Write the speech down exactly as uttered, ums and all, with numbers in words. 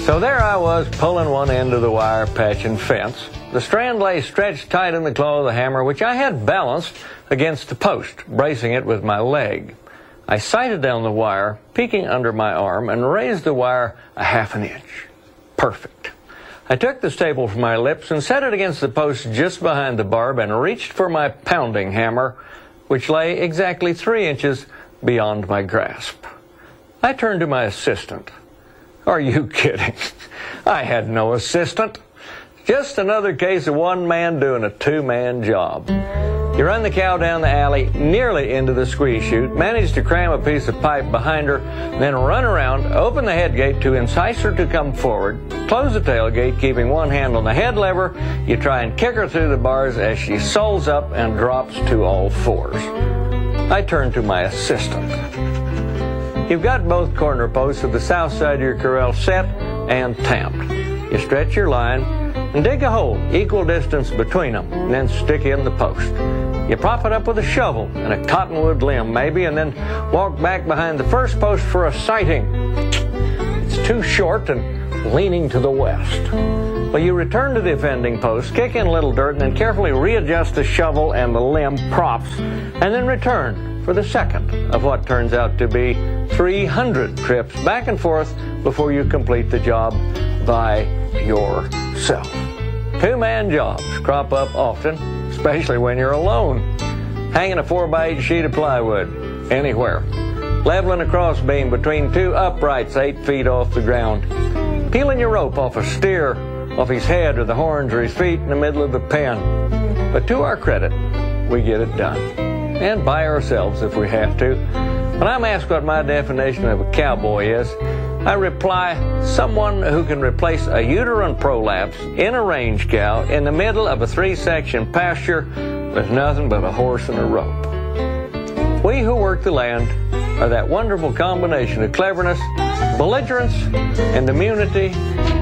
So there I was, pulling one end of the wire patching fence. The strand lay stretched tight in the claw of the hammer, which I had balanced against the post, bracing it with my leg. I sighted down the wire, peeking under my arm, and raised the wire a half an inch. Perfect. I took the staple from my lips and set it against the post just behind the barb and reached for my pounding hammer, which lay exactly three inches beyond my grasp. I turned to my assistant. Are you kidding? I had no assistant. Just another case of one man doing a two-man job. You run the cow down the alley, nearly into the squeeze chute, manage to cram a piece of pipe behind her, then run around, open the head gate to entice her to come forward, close the tailgate, keeping one hand on the head lever. You try and kick her through the bars as she soles up and drops to all fours. I turn to my assistant. You've got both corner posts of the south side of your corral set and tamped. You stretch your line and dig a hole equal distance between them, and then stick in the post. You prop it up with a shovel and a cottonwood limb maybe, and then walk back behind the first post for a sighting. It's too short and leaning to the west. Well, you return to the offending post, kick in a little dirt, and then carefully readjust the shovel and the limb props, and then return for the second of what turns out to be three hundred trips back and forth before you complete the job by yourself. Two-man jobs crop up often, especially when you're alone. Hanging a four by eight sheet of plywood anywhere. Leveling a crossbeam between two uprights eight feet off the ground. Peeling your rope off a steer, off his head or the horns or his feet in the middle of the pen. But to our credit, we get it done. And by ourselves if we have to. When I'm asked what my definition of a cowboy is, I reply, someone who can replace a uterine prolapse in a range cow in the middle of a three-section pasture with nothing but a horse and a rope. We who work the land are that wonderful combination of cleverness, belligerence, and immunity